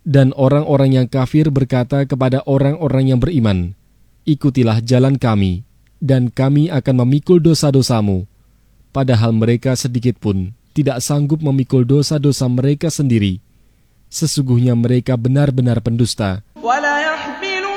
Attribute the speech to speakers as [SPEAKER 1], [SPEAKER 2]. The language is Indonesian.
[SPEAKER 1] Dan orang-orang yang kafir berkata kepada orang-orang yang beriman, ikutilah jalan kami, dan kami akan memikul dosa-dosamu. Padahal mereka sedikit pun tidak sanggup memikul dosa-dosa mereka sendiri. Sesungguhnya mereka benar-benar pendusta.
[SPEAKER 2] ولا يحملن